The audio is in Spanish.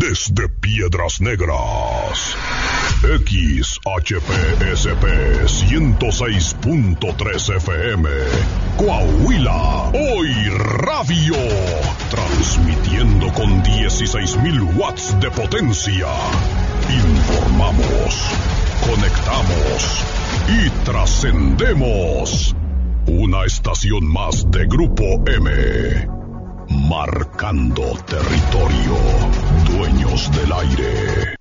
desde Piedras Negras. XHPSP 106.3 FM, Coahuila, Hoy Radio, transmitiendo con 16,000 watts de potencia. Informamos, conectamos y trascendemos. Una estación más de Grupo M. Marcando territorio. Dueños del aire.